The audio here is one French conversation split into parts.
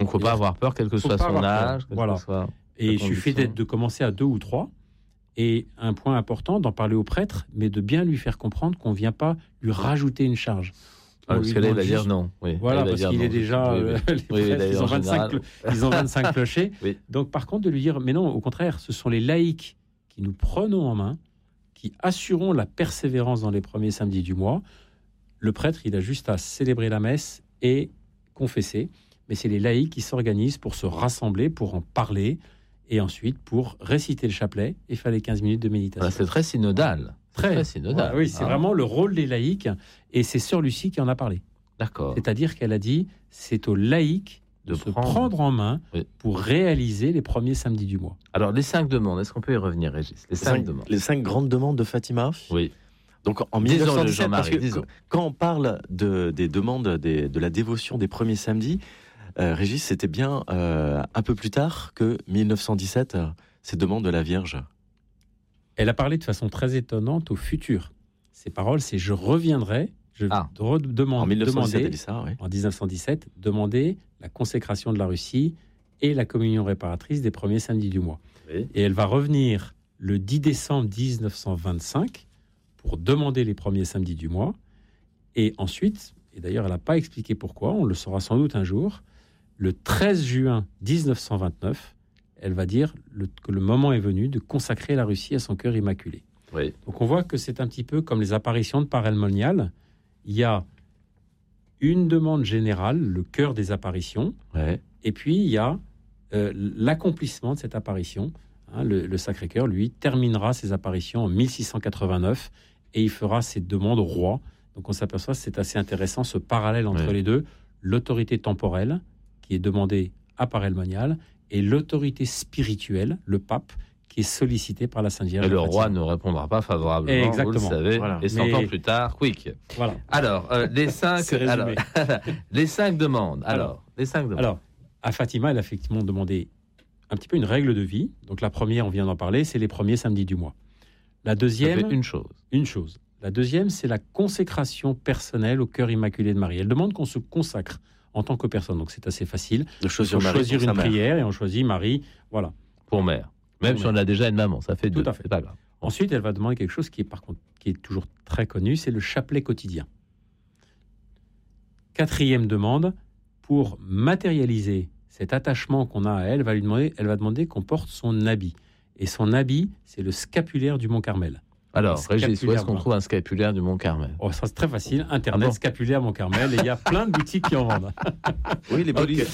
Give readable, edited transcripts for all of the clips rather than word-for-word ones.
Donc, il ne faut pas avoir peur, quel que soit son âge. Voilà. Et il suffit de commencer à 2 ou 3. Et un point important, d'en parler au prêtre, mais de bien lui faire comprendre qu'on ne vient pas lui rajouter une charge. Parce que là, il va dire non. Oui. Voilà, parce qu'il est déjà... les prêtres, ils ont 25 clochers. Oui. Donc, par contre, de lui dire, mais non, au contraire, ce sont les laïcs qui nous prenons en main, qui assureront la persévérance dans les premiers samedis du mois. Le prêtre, il a juste à célébrer la messe et confesser. Mais c'est les laïcs qui s'organisent pour se rassembler, pour en parler, et ensuite pour réciter le chapelet et faire les 15 minutes de méditation. Voilà, c'est très synodal. Très synodal. Voilà, oui, c'est vraiment le rôle des laïcs, et c'est Sœur Lucie qui en a parlé. D'accord. C'est-à-dire qu'elle a dit, c'est aux laïcs de se prendre en main pour réaliser les premiers samedis du mois. Alors, les 5 demandes, est-ce qu'on peut y revenir, Régis ? Les 5 grandes demandes de Fatima. Oui. Donc en 1917, parce que quand on parle des demandes de la dévotion des premiers samedis, Régis, c'était bien un peu plus tard que 1917, ces demandes de la Vierge. Elle a parlé de façon très étonnante au futur. Ses paroles, c'est « je reviendrai ». En 1917, elle dit ça, oui. En 1917, demander la consécration de la Russie et la communion réparatrice des premiers samedis du mois. Oui. Et elle va revenir le 10 décembre 1925 pour demander les premiers samedis du mois. Et ensuite, et d'ailleurs elle n'a pas expliqué pourquoi, on le saura sans doute un jour, le 13 juin 1929, elle va dire que le moment est venu de consacrer la Russie à son cœur immaculé. Oui. Donc on voit que c'est un petit peu comme les apparitions de Parel Monial. Il y a une demande générale, le cœur des apparitions, et puis il y a l'accomplissement de cette apparition. Le Sacré-Cœur, lui, terminera ses apparitions en 1689 et il fera ses demandes au roi. Donc on s'aperçoit que c'est assez intéressant, ce parallèle entre les deux, l'autorité temporelle qui est demandée à Parel Monial et l'autorité spirituelle, le pape, qui est sollicité par la Sainte Vierge. Et le roi ne répondra pas favorablement, exactement. Vous le savez, et 100 ans plus tard, quick. Voilà. Alors, les 5 demandes. Les 5 demandes. Alors, à Fatima, elle a effectivement demandé un petit peu une règle de vie. Donc la première, on vient d'en parler, c'est les premiers samedis du mois. La deuxième... Ça fait une chose. La deuxième, c'est la consécration personnelle au cœur immaculé de Marie. Elle demande qu'on se consacre en tant que personne. Donc c'est assez facile. De choisir une prière et on choisit Marie, voilà. Pour mère. Même si on a déjà une maman, ça fait 2. Tout à fait. C'est pas grave. Ensuite, elle va demander quelque chose qui est toujours très connu, c'est le chapelet quotidien. 4e demande, pour matérialiser cet attachement qu'on a à elle, elle va demander qu'on porte son habit. Et son habit, c'est le scapulaire du Mont Carmel. Alors, Régis, où est-ce qu'on trouve un scapulaire du Mont Carmel ? Ça, c'est très facile. Internet, scapulaire Mont Carmel. Et il y a plein de boutiques qui en vendent. Oui, les boutiques.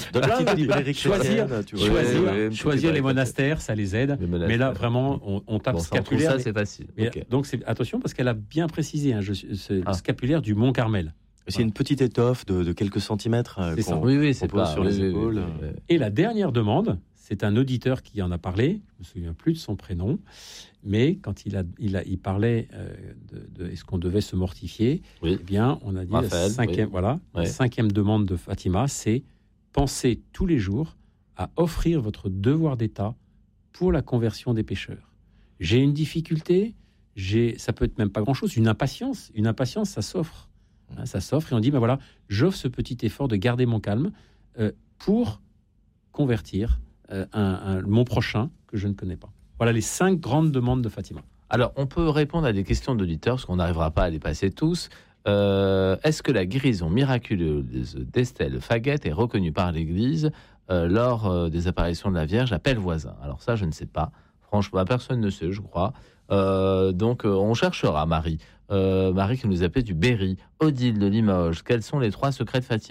Choisir les monastères, ça les aide. Mais là, vraiment, on tape scapulaire. Ça, c'est facile. Donc, attention, parce qu'elle a bien précisé le scapulaire du Mont Carmel. C'est une petite étoffe de quelques centimètres c'est pose sur les épaules. Et la dernière demande, c'est un auditeur qui en a parlé, je ne me souviens plus de son prénom, mais quand il parlait de est-ce qu'on devait se mortifier, eh bien, on a dit Raphaël, la 5e demande de Fatima, c'est penser tous les jours à offrir votre devoir d'État pour la conversion des pécheurs. J'ai une difficulté, ça peut être même pas grand-chose, une impatience, ça s'offre. Ça s'offre et on dit, voilà, j'offre ce petit effort de garder mon calme pour convertir mon prochain que je ne connais pas. Voilà les 5 grandes demandes de Fatima. Alors, on peut répondre à des questions d'auditeurs, parce qu'on n'arrivera pas à les passer tous. Est-ce que la guérison miraculeuse d'Estelle Faguette est reconnue par l'Église lors des apparitions de la Vierge à Pellevoisin ? Alors ça, je ne sais pas. Franchement, personne ne sait, je crois. Donc, on cherchera, Marie. Marie qui nous appelait du Berry. Odile de Limoges. Quels sont les 3 secrets de Fatima ?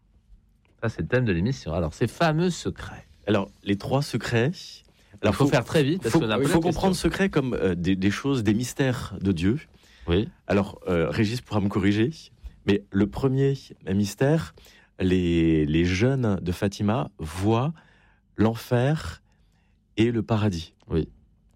Ça, c'est le thème de l'émission. Alors, ces fameux secrets. Alors, les 3 secrets... Alors, il faut faire très vite. Il faut comprendre secrets comme des choses, des mystères de Dieu. Oui. Alors, Régis pourra me corriger, mais le premier mystère, les jeunes de Fatima voient l'enfer et le paradis. Oui.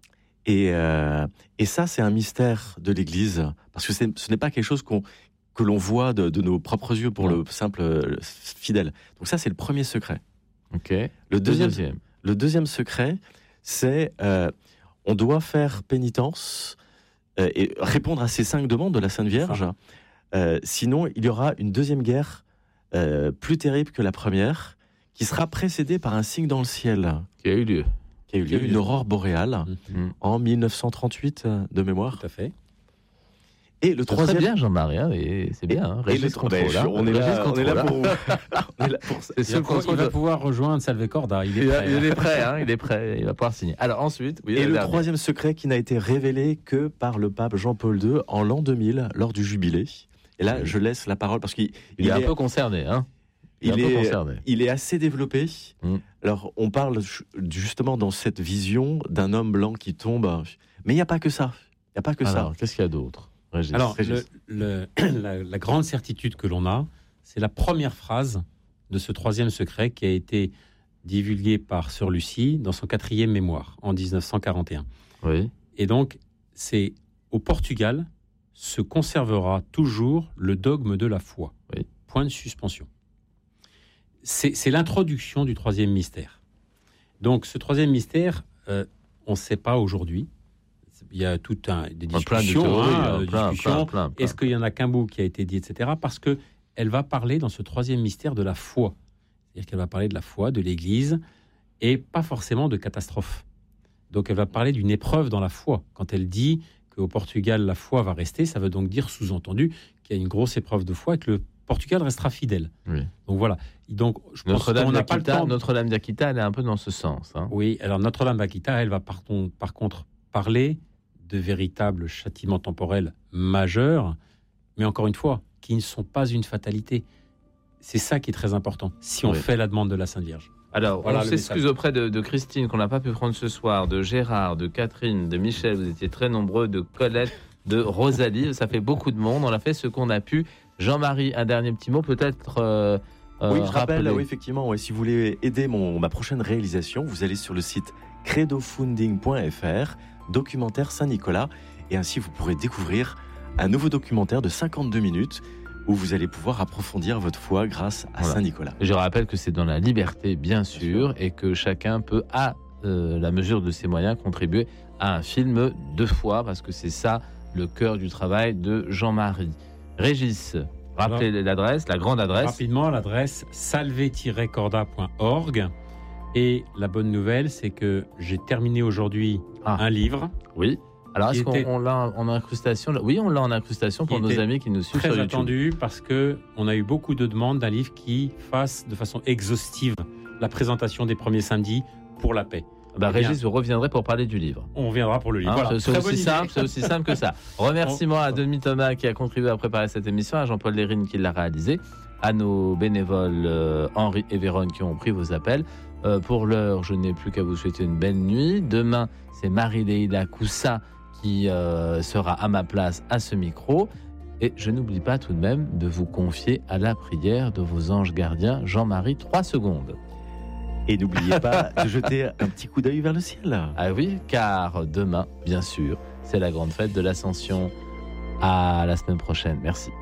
Et ça, c'est un mystère de l'Église, parce que ce n'est pas quelque chose que l'on voit de nos propres yeux pour le simple fidèle. Donc ça, c'est le premier secret. Ok. Le deuxième secret, c'est on doit faire pénitence et répondre à ces 5 demandes de la Sainte Vierge. Sinon, il y aura une deuxième guerre plus terrible que la première, qui sera précédé par un signe dans le ciel. Qui a eu lieu. Une aurore boréale en 1938 de mémoire. Tout à fait. Et le troisième... Très bien, Jean-Marie, hein, et c'est bien. Hein, Régis Contrôle, on est là pour ça. Il va pouvoir rejoindre Salve Corda. Il est prêt. Il est prêt. Il va pouvoir signer. Alors ensuite... et le troisième secret qui n'a été révélé que par le pape Jean-Paul II en l'an 2000, lors du jubilé. Et là, je laisse la parole parce qu'il est un peu concerné. Hein. Il est assez développé. Alors, on parle justement dans cette vision d'un homme blanc qui tombe. Mais il n'y a pas que ça. Il n'y a pas que ça. Qu'est-ce qu'il y a d'autre, Régis? Alors, la grande certitude que l'on a, c'est la première phrase de ce troisième secret qui a été divulgué par Sœur Lucie dans son 4e mémoire en 1941. Oui. Et donc, c'est au Portugal se conservera toujours le dogme de la foi. Oui. Point de suspension. C'est l'introduction du troisième mystère. Donc, ce troisième mystère, on ne sait pas aujourd'hui. Il y a toutes des discussions. Plein. Est-ce qu'il y en a qu'un bout qui a été dit, etc. Parce qu'elle va parler dans ce troisième mystère de la foi. C'est-à-dire qu'elle va parler de la foi, de l'Église, et pas forcément de catastrophe. Donc, elle va parler d'une épreuve dans la foi. Quand elle dit qu'au Portugal, la foi va rester, ça veut donc dire, sous-entendu, qu'il y a une grosse épreuve de foi et que le Portugal restera fidèle. Oui. Donc voilà. Donc, je pense qu'on n'a pas le temps. Notre-Dame d'Aquita, elle est un peu dans ce sens. Hein. Oui, alors Notre-Dame d'Aquita, elle va par contre parler de véritables châtiments temporels majeurs, mais encore une fois, qui ne sont pas une fatalité. C'est ça qui est très important, si on fait la demande de la Sainte Vierge. Alors, on s'excuse auprès de Christine, qu'on n'a pas pu prendre ce soir, de Gérard, de Catherine, de Michel, vous étiez très nombreux, de Colette, de Rosalie, ça fait beaucoup de monde, on a fait ce qu'on a pu. Jean-Marie, un dernier petit mot, peut-être oui, je rappelle, effectivement, si vous voulez aider ma prochaine réalisation, vous allez sur le site credofunding.fr, documentaire Saint-Nicolas, et ainsi vous pourrez découvrir un nouveau documentaire de 52 minutes où vous allez pouvoir approfondir votre foi grâce à Saint-Nicolas. Je rappelle que c'est dans la liberté, bien sûr, et que chacun peut, à la mesure de ses moyens, contribuer à un film de foi, parce que c'est ça le cœur du travail de Jean-Marie. Régis, rappelez l'adresse, la grande adresse. Rapidement, l'adresse salve-corda.org. Et la bonne nouvelle, c'est que j'ai terminé aujourd'hui un livre. Oui. Alors, est-ce qu'on l'a en incrustation? Oui, on l'a en incrustation pour nos amis qui nous suivent sur YouTube. Très attendu, parce qu'on a eu beaucoup de demandes d'un livre qui fasse de façon exhaustive la présentation des premiers samedis pour la paix. Régis, vous reviendrez pour parler du livre. On reviendra pour le livre. Voilà. C'est aussi simple que ça. Remerciements à Denis Thomas qui a contribué à préparer cette émission, à Jean-Paul Lérine qui l'a réalisé, à nos bénévoles Henri et Véronne qui ont pris vos appels. Pour l'heure, je n'ai plus qu'à vous souhaiter une belle nuit. Demain, c'est Marie-Léila Coussa qui sera à ma place à ce micro. Et je n'oublie pas tout de même de vous confier à la prière de vos anges gardiens. Jean-Marie, 3 secondes. Et n'oubliez pas de jeter un petit coup d'œil vers le ciel. Ah oui, car demain, bien sûr, c'est la grande fête de l'Ascension. À la semaine prochaine. Merci.